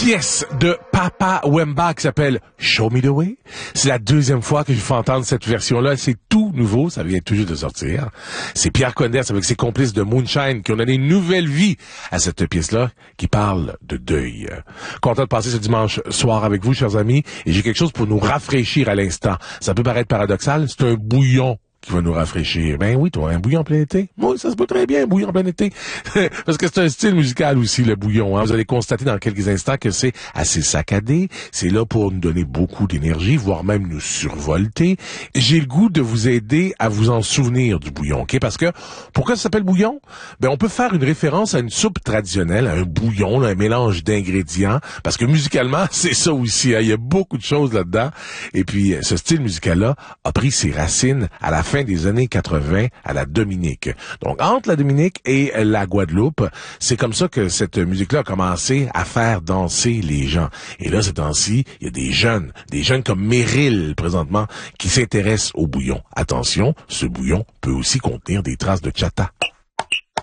pièce de Papa Wemba qui s'appelle Show Me the Way. C'est la deuxième fois que je fais entendre cette version-là. C'est tout nouveau, ça vient tout juste de sortir. C'est Pierre Condès avec ses complices de Moonshine qui ont donné une nouvelle vie à cette pièce-là qui parle de deuil. Content de passer ce dimanche soir avec vous, chers amis, et j'ai quelque chose pour nous rafraîchir à l'instant. Ça peut paraître paradoxal, c'est un bouillon qui va nous rafraîchir. Ben oui, toi, un bouillon en plein été. Moi, ça se peut très bien, un bouillon en plein été. Parce que c'est un style musical aussi, le bouillon. Hein. Vous allez constater dans quelques instants que c'est assez saccadé. C'est là pour nous donner beaucoup d'énergie, voire même nous survolter. J'ai le goût de vous aider à vous en souvenir du bouillon, OK? Parce que, pourquoi ça s'appelle bouillon? Ben, on peut faire une référence à une soupe traditionnelle, à un bouillon, là, un mélange d'ingrédients. Parce que musicalement, c'est ça aussi. Hein. Il y a beaucoup de choses là-dedans. Et puis, ce style musical-là a pris ses racines à la fin des années 80 à la Dominique. Donc, entre la Dominique et la Guadeloupe, c'est comme ça que cette musique-là a commencé à faire danser les gens. Et là, ces temps-ci, il y a des jeunes comme Meryl, présentement, qui s'intéressent au bouillon. Attention, ce bouillon peut aussi contenir des traces de chata.